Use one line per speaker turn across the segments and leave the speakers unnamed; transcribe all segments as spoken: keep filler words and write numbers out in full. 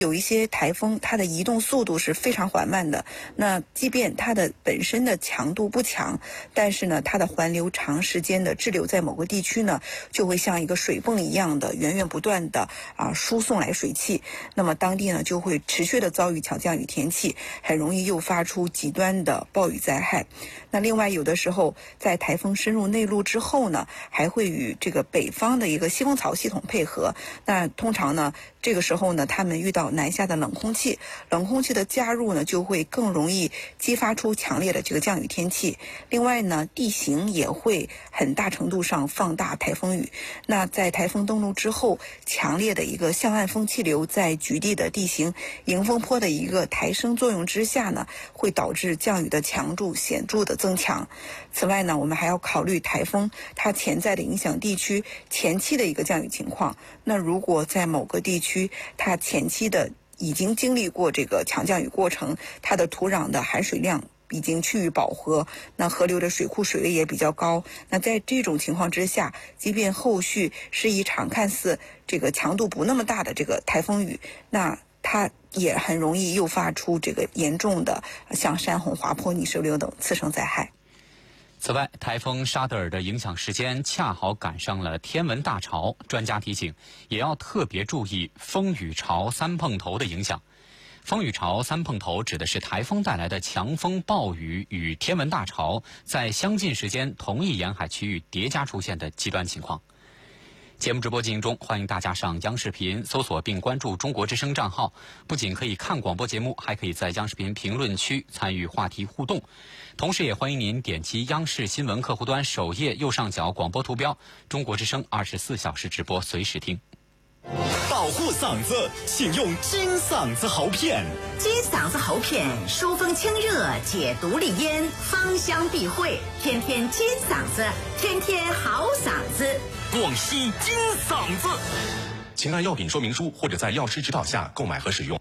有一些台风，它的移动速度是非常缓慢的。那即便它的本身的强度不强，但是呢，它的环流长时间的滞留在某个地区呢，就会像一个水泵一样的源源不断的啊输送来水汽。那么当地呢，就会持续的遭遇强降雨天气，很容易诱发出极端的暴雨灾害。那另外，有的时候在台风深入内陆之后呢，还会与这个北方的一个西风槽系统配合。那通常呢，这个时候呢，他们遇到南下的冷空气，冷空气的加入呢，就会更容易激发出强烈的这个降雨天气。另外呢，地形也会很大程度上放大台风雨。那在台风登陆之后，强烈的一个向岸风气流在局地的地形迎风坡的一个抬升作用之下呢，会导致降雨的强度显著的增强。此外呢，我们还要考虑台风它潜在的影响地区前期的一个降雨情况。那如果在某个地区它前期的已经经历过这个强降雨过程，它的土壤的含水量已经趋于饱和，那河流的水库水位也比较高。那在这种情况之下，即便后续是一场看似这个强度不那么大的这个台风雨，那它也很容易诱发出这个严重的像山洪、滑坡、泥石流等次生灾害。
此外，台风沙德尔的影响时间恰好赶上了天文大潮，专家提醒，也要特别注意风雨潮三碰头的影响。风雨潮三碰头指的是台风带来的强风暴雨与天文大潮在相近时间同一沿海区域叠加出现的极端情况。节目直播进行中，欢迎大家上央视频搜索并关注中国之声账号，不仅可以看广播节目，还可以在央视频评论区参与话题互动。同时也欢迎您点击央视新闻客户端首页右上角广播图标，中国之声二十四小时直播，随时听。
保护嗓子，请用金嗓子喉片。
金嗓子喉片，疏风清热，解毒利咽，芳香避秽，天天金嗓子，天天好嗓子。
广西金嗓子，请按药品说明书或者在药师指导下购买和使用。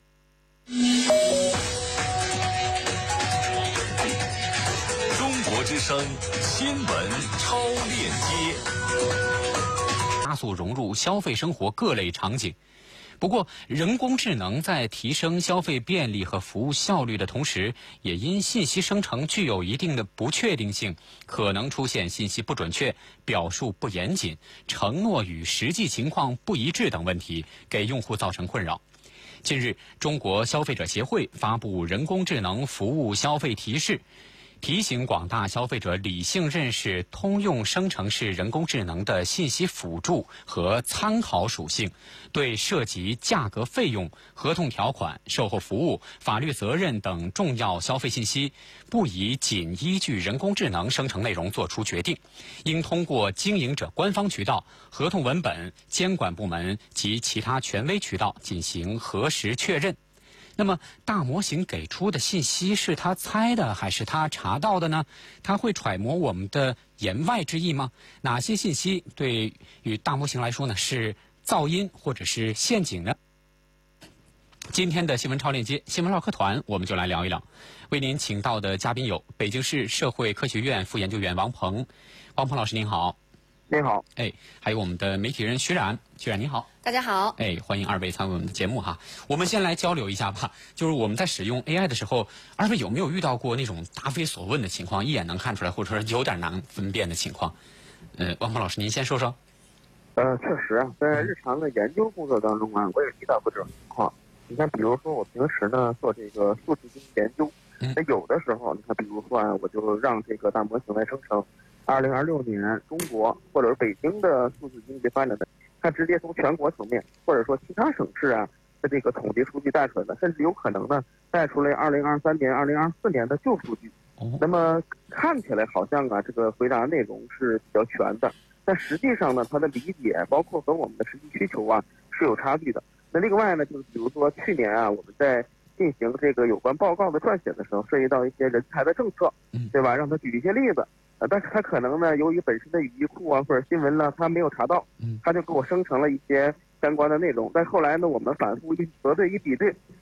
中国之声新闻超链接，
加速融入消费生活各类场景。不过，人工智能在提升消费便利和服务效率的同时，也因信息生成具有一定的不确定性，可能出现信息不准确、表述不严谨、承诺与实际情况不一致等问题，给用户造成困扰。近日，中国消费者协会发布人工智能服务消费提示，提醒广大消费者理性认识通用生成式人工智能的信息辅助和参考属性，对涉及价格费用、合同条款、售后服务、法律责任等重要消费信息，不宜仅依据人工智能生成内容作出决定，应通过经营者官方渠道、合同文本、监管部门及其他权威渠道进行核实确认。那么大模型给出的信息是他猜的还是他查到的呢？他会揣摩我们的言外之意吗？哪些信息对于大模型来说呢是噪音或者是陷阱呢？今天的新闻超链接新闻唠嗑团，我们就来聊一聊。为您请到的嘉宾有北京市社会科学院副研究员王鹏。王鹏老师您好。
您好。
哎，还有我们的媒体人徐冉，徐冉您好。
大家好。
哎，欢迎二位参与我们的节目哈。我们先来交流一下吧，就是我们在使用 A I 的时候，二位有没有遇到过那种答非所问的情况，一眼能看出来，或者说有点难分辨的情况？呃，王鹏老师您先说说。
呃，确实啊，在日常的研究工作当中啊，我也遇到过这种情况。你看，比如说我平时呢做这个数字经济研究，那有的时候，你看，比如说啊，我就让这个大模型来生成二零二六年中国或者是北京的数字经济发展的，它直接从全国层面或者说其他省市啊的这个统计数据带出来的，甚至有可能呢带出来二零二三年、二零二四年的旧数据。那么看起来好像啊，这个回答内容是比较全的，但实际上呢，它的理解包括和我们的实际需求啊是有差距的。那另外呢，就是比如说去年啊，我们在进行这个有关报告的撰写的时候，涉及到一些人才的政策，对吧？让他举一些例子，呃，但是他可能呢，由于本身的语义库啊或者新闻呢，他没有查到，他就给我生成了一些相关的内容。但后来呢，我们反复一核对一比对，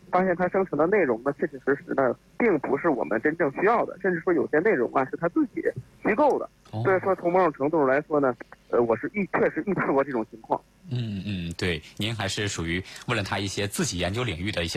发现它生成的内容呢，确确实实呢，并不是我们真正需要的，甚至说有些内容啊是他自己虚构的。
哦、
所以说，从某种程度来说呢，呃，我是遇确实遇到过这种情况。
嗯嗯，对，您还是属于问了他一些自己研究领域的一些。